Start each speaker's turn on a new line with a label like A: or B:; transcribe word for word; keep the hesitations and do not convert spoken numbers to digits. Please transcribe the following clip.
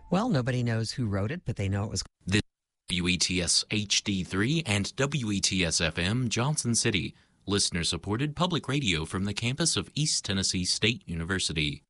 A: Well, nobody knows who wrote it, but they know it was.
B: This W E T S H D three and W E T S F M Johnson City, listener-supported public radio from the campus of East Tennessee State University.